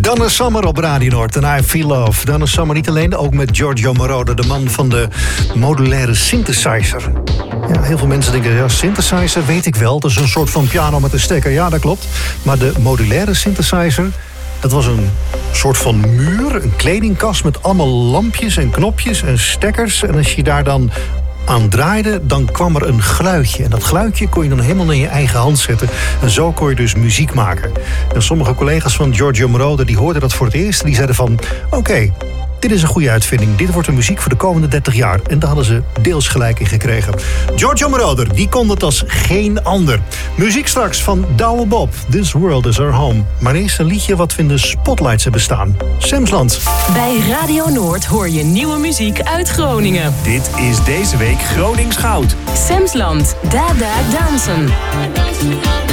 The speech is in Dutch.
Donna Summer op Radio Noord en I Feel Love. Donna Summer niet alleen, ook met Giorgio Moroder, de man van de modulaire synthesizer. Ja, heel veel mensen denken, ja, synthesizer weet ik wel. Dat is een soort van piano met een stekker. Ja, dat klopt. Maar de modulaire synthesizer, dat was een soort van muur, een kledingkast met allemaal lampjes en knopjes en stekkers. En als je daar dan aan draaide, dan kwam er een geluidje. En dat geluidje kon je dan helemaal in je eigen hand zetten. En zo kon je dus muziek maken. En sommige collega's van Giorgio Moroder, die hoorden dat voor het eerst. Die zeiden van, oké, dit is een goede uitvinding. Dit wordt de muziek voor de komende 30 jaar. En daar hadden ze deels gelijk in gekregen. Giorgio Moroder, die kon het als geen ander. Muziek straks van Douwe Bob. This World is Our Home. Maar eerst een liedje wat we in de spotlights hebben staan. Samsland. Bij Radio Noord hoor je nieuwe muziek uit Groningen. Dit is deze week Gronings Goud. Samsland, Dada Dansen.